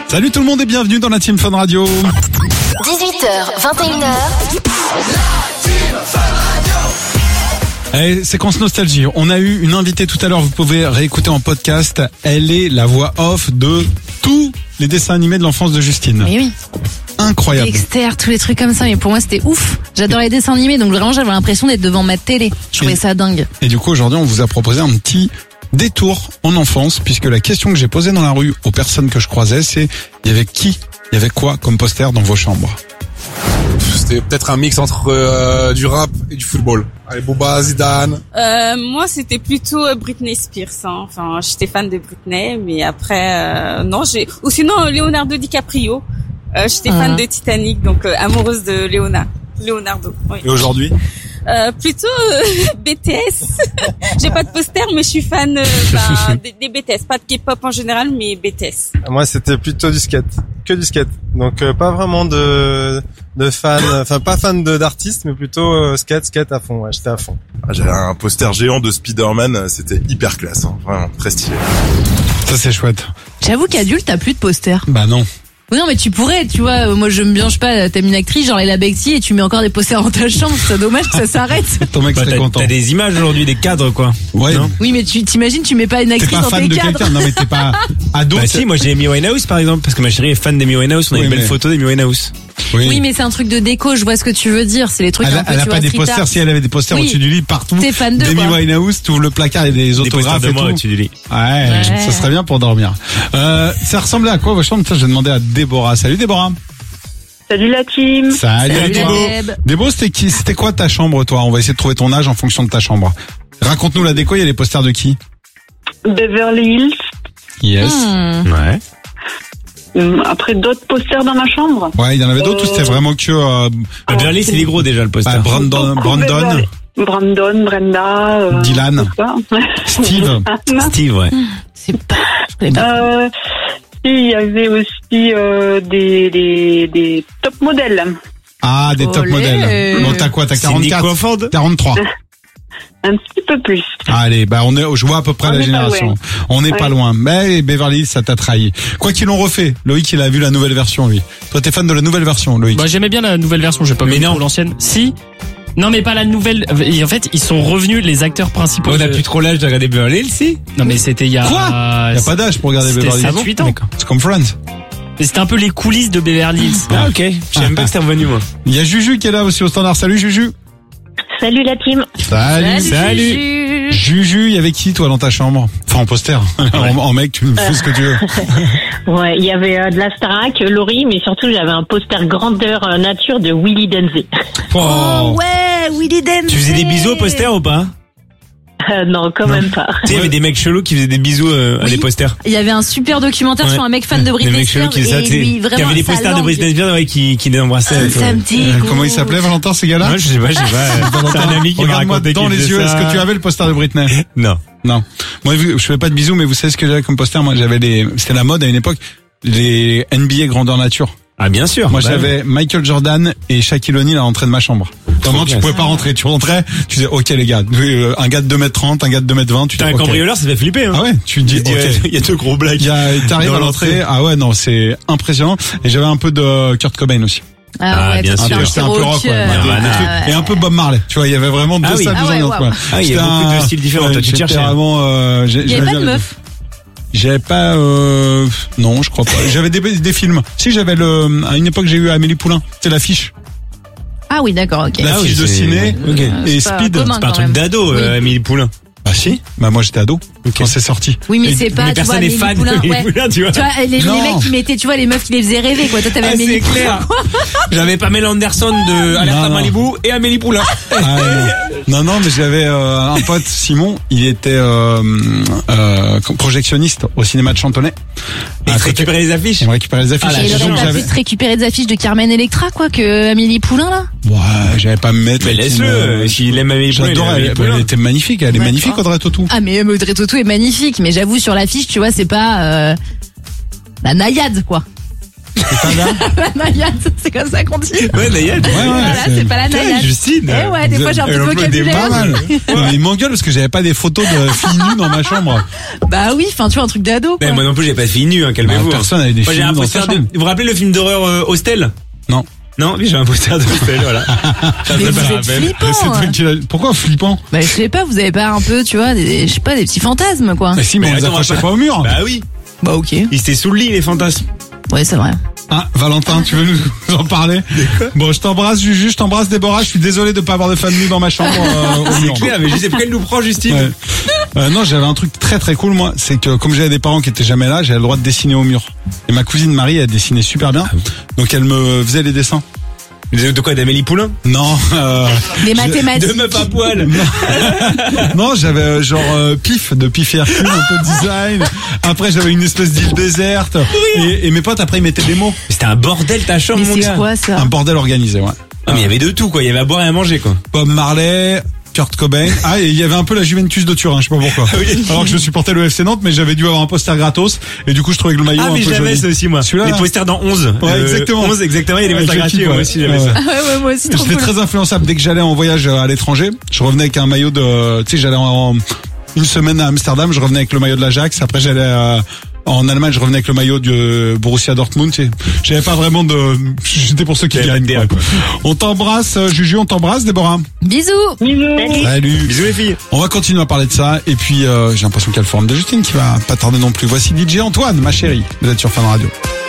Salut tout le monde et bienvenue dans la Team Fun Radio. 18h, 21h. Allez, séquence nostalgie. On a eu une invitée tout à l'heure, vous pouvez réécouter en podcast. Elle est la voix off de tous les dessins animés de l'enfance de Justine. Mais oui. Incroyable. Dexter, tous les trucs comme ça. Mais pour moi, c'était ouf. J'adore les dessins animés, donc vraiment, j'avais l'impression d'être devant ma télé. Je trouvais ça dingue. Et du coup, aujourd'hui, on vous a proposé un petit détour en enfance, puisque la question que j'ai posée dans la rue aux personnes que je croisais, c'est il y avait quoi comme poster dans vos chambres? C'était peut-être un mix entre du rap et du football. Allez, Booba, Zidane. Moi, c'était plutôt Britney Spears. Hein. Enfin, j'étais fan de Britney, mais après, non, ou sinon Leonardo DiCaprio. J'étais fan de Titanic, donc amoureuse de Leonardo. Oui. Et aujourd'hui? Plutôt BTS. J'ai pas de poster, mais je suis fan des BTS, pas de K-pop en général, mais BTS. Moi, c'était plutôt du skate, que du skate. Donc pas vraiment de fan, enfin pas fan d'artistes, mais plutôt skate à fond. Ouais, j'étais à fond. J'avais un poster géant de Spider-Man, c'était hyper classe, hein. Vraiment très stylé. Ça c'est chouette. J'avoue qu'adulte, t'as plus de posters. Bah non. Oui, non, mais tu pourrais, tu vois, moi je sais pas, t'aimes une actrice, genre Leila Bekti, et tu mets encore des posters dans ta chambre, c'est dommage que ça s'arrête. Ton mec serait content. T'as des images aujourd'hui, des cadres, quoi. Ouais. Non Oui, mais tu t'imagines, tu mets pas une T'es actrice pas dans fan tes de cadres. quelqu'un, non mais t'es pas ado. Bah si, moi j'ai Amy Winehouse par exemple, parce que ma chérie est fan d'Amy Winehouse, on a Oui, une belle mais- photo d'Amy Winehouse. Oui, mais c'est un truc de déco, je vois ce que tu veux dire, c'est les trucs Elle un peu, a tu pas vois, des street posters. art. Si elle avait des posters Oui. au-dessus du lit partout. T'es fan de Demi quoi. Winehouse, tu ouvres le placard et des Des autographes posters de et moi tout. au-dessus du lit. Ouais, ça serait bien pour dormir. Ça ressemblait à quoi vos chambres? Ça, je vais demander à Déborah. Salut Déborah. Salut la team. Salut Débo. Deb. Débo, c'était quoi ta chambre, toi? On va essayer de trouver ton âge en fonction de ta chambre. Raconte-nous la déco, il y a les posters de qui? Beverly Hills. Yes. Ouais. Après d'autres posters dans ma chambre. Ouais, il y en avait d'autres ou c'était vraiment que, Beverly, c'est des gros déjà le poster. Brandon, Brandon, Brenda. Dylan. tout ça. Steve. Anna. Steve, ouais. C'est pas, je connais pas. Il y avait aussi des top modèles. Ah, des top Olé. modèles. Bon, t'as quoi? T'as Cindy 44? Crawford. 43. Un petit peu plus. Allez, bah je vois à peu près On la est pas génération. loin. On n'est pas Ouais. loin. Mais Beverly Hills, ça t'a trahi. Quoi qu'ils l'ont refait, Loïc, il a vu la nouvelle version, lui. Toi, t'es fan de la nouvelle version, Loïc. Bah j'aimais bien la nouvelle version, j'ai pas Mais vu non. trop l'ancienne. Si. Non mais pas la nouvelle. Et en fait, ils sont revenus les acteurs principaux. On a plus trop l'âge de regarder Beverly Hills, si. Non mais c'était il y a. Quoi? Y a pas d'âge pour regarder C'était Beverly Hills. 7-8 ans. C'est comme Friends. Mais c'était un peu les coulisses de Beverly Hills. Ah ok. Je savais même pas que c'était revenu, moi. Il y a Juju qui est là aussi au standard. Salut Juju. Salut la team. Salut. Juju, il y avait qui toi dans ta chambre? Enfin en poster. En mec, tu fais ce que tu veux. Ouais, il y avait de la Starac, Laurie, mais surtout j'avais un poster grandeur nature de Willy Denzé. Oh ouais, Willy Denzé. Tu faisais des bisous au poster ou pas? Non, quand même pas. Tu sais, il y avait des mecs chelous qui faisaient des bisous à des posters. Il y avait un super documentaire Ouais. sur un mec fan de Des Britney mecs chelous Spears qui faisaient ça, et tu sais, lui qui vraiment avaient des sa posters de langue. Britney Spears, ouais, qui les embrassaient. Ça me dégoûte. Comment il s'appelait Valentin ces gars-là? Non, je sais pas. C'est un ami qui m'a Regarde-moi raconté dans qu'il les faisait yeux. ça. Est-ce que tu avais le poster de Britney? Non. Non. Moi, je fais pas de bisous, mais vous savez ce que j'avais comme poster? Moi, j'avais c'était la mode à une époque, les NBA grandeur nature. Ah, bien sûr. Moi, Bah, j'avais Michael Jordan et Shaquille O'Neal à l'entrée de ma chambre. Vraiment, tu classe. pouvais pas rentrer. Tu rentrais, tu disais, OK, les gars, un gars de 2m30, un gars de 2m20, tu T'as dis, un OK. cambrioleur, ça fait flipper, hein. Ah ouais, tu dis, OK. Il y a deux gros blagues. T'arrives Dans à l'entrée. l'entrée. Ah ouais, non, c'est impressionnant. Et j'avais un peu de Kurt Cobain aussi. Ah ouais, bien toi, sûr. t'es C'était un peu rock, ouais. Nirvana. Des trucs. Et un peu Bob Marley. Tu vois, il y avait vraiment deux Ah oui. salles, Ah deux ouais, ambiances, waouh. quoi. Ah, il y a C'était beaucoup de styles différents. Toi, tu j'étais cherchais. vraiment, Il y avait pas de meuf. J'avais pas, non, je crois pas. J'avais des films. Si, j'avais à une époque, j'ai eu Amélie Poulain. C'était l'affiche. Ah oui, d'accord, ok. La Ah fiche oui, de c'est- ciné. Ok. Et C'est pas Speed. commun. C'est pas un quand truc même. d'ado, Oui. Amélie Poulain. Bah si. Bah moi, j'étais ado. Quand c'est sorti. Oui, mais Et- c'est pas, Mais tu vois, personne n'est Amélie fan Poulain, d'Amélie ouais. Poulain, tu vois. Tu vois, les Non. mecs qui mettaient, tu vois, les meufs qui les faisaient rêver, quoi. Toi, t'avais Ah, Amélie c'est clair. J'avais Pamela Anderson de Alerte Non, à non. Malibu et Amélie Poulain. Ah, non, mais j'avais un pote, Simon, il était projectionniste au cinéma de Chantonnay. Et tu récupérais les affiches. Il me récupérait les affiches. Ah, la Et il Et aurait donc, pas j'avais... plus récupérer des affiches de Carmen Electra, quoi, que Amélie Poulain, là. Ouais, j'avais pas à me mettre. Mais laisse-le. S'il aime Amélie Poulain, il aime J'adorais. Amélie Poulain. Elle était magnifique. Elle est Ouais. magnifique, Audrey Tautou. Ah, mais Audrey Tautou est magnifique, mais j'avoue, sur l'affiche, tu vois, c'est pas, la naïade, quoi. La naïade, c'est comme ça qu'on dit. Ouais, Naïade. Voilà, c'est pas la naïade. Justine. Eh ouais, des fois j'ai un peu de vocabulaire. Pas mal. Non, mais il m'engueule parce que j'avais pas des photos de filles nues dans ma chambre. Bah oui, enfin tu vois un truc d'ado. Mais moi non plus, j'ai pas de filles nues, hein, calmez-vous. Bah, personne avait des Moi, j'ai filles un nues dans sa poster de... chambre. Vous vous rappelez le film d'horreur Hostel? Non. Non, oui, j'ai un poster de Hostel, voilà. Mais vous êtes flippant. C'est toi qui l'as- Pourquoi flippant? Bah je sais pas, vous avez pas un peu, tu vois, je sais pas, des petits fantasmes quoi. Mais si, mais on les attends, accrochait on va pas au mur. Bah oui. Bah ok. Ils étaient sous le lit, les fantasmes. Ouais, c'est vrai. Ah, Valentin, tu veux nous en parler? Bon, je t'embrasse, Juju, je t'embrasse, Déborah. Je suis désolé de pas avoir de femme nue dans ma chambre. Au C'est mur. clair, mais je sais pourquoi elle nous prend, Justine. Ouais. Non, j'avais un truc très très cool, moi. C'est que comme j'avais des parents qui étaient jamais là, j'avais le droit de dessiner au mur. Et ma cousine Marie, elle dessinait super bien. Donc elle me faisait les dessins. De quoi, d'Amélie Poulain? Non. Des mathématiques. De meuf à poil. Non, j'avais genre Pif de Pif et Hercule, un peu de design. Après, j'avais une espèce d'île déserte. Et mes potes, après, ils mettaient des mots. C'était un bordel ta chambre, Mais mon c'est gars. quoi ça? Un bordel organisé, ouais. Ah, mais il y avait de tout, quoi. Il y avait à boire et à manger, quoi. Bob Marley, Kurt Cobain. Ah, et il y avait un peu la Juventus de Turin, je sais pas pourquoi. Alors que je supportais le FC Nantes, mais j'avais dû avoir un poster gratos. Et du coup, je trouvais que le maillot Ah, un mais peu j'avais joli. ça aussi, moi. Celui-là, Les là. posters dans 11. Ouais, exactement. 11, exactement. Il y a des Avec posters l'équipe, gratuits, moi ouais. aussi, j'avais Ouais. ça. Ah ouais, moi aussi, trop J'étais cool. très influençable. Dès que j'allais en voyage à l'étranger, je revenais avec un maillot de, tu sais, j'allais en une semaine à Amsterdam, je revenais avec le maillot de l'Ajax. Après, j'allais en Allemagne, je revenais avec le maillot du Borussia Dortmund. Tu sais. J'avais pas vraiment de, j'étais pour ceux qui gagnent. Quoi. On t'embrasse, Juju, on t'embrasse, Déborah. Bisous. Salut. Bisous, les filles. On va continuer à parler de ça. Et puis, j'ai l'impression qu'il y a le forum de Justine qui va pas tarder non plus. Voici DJ Antoine, ma chérie. Vous êtes sur Fun Radio.